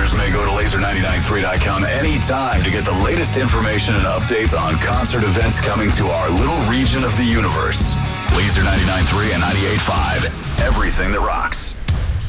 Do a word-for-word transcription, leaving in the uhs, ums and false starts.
listeners may go to laser nine nine three dot com anytime to get the latest information and updates on concert events coming to our little region of the universe. Laser ninety-nine point three and ninety-eight point five. Everything that rocks.